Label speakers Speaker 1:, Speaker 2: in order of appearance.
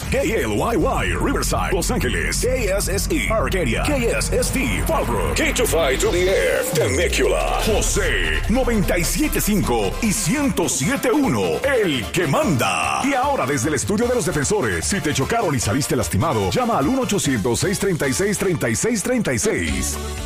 Speaker 1: KLYY, Riverside, Los Ángeles. KSSE, Arcadia. KSST, Fallbrook. K252 to the air, Temecula. José, 97.5 y 107.1, el que manda. Y ahora desde el estudio de los defensores, si te chocaron y saliste lastimado, llama al 1-800-636-3636.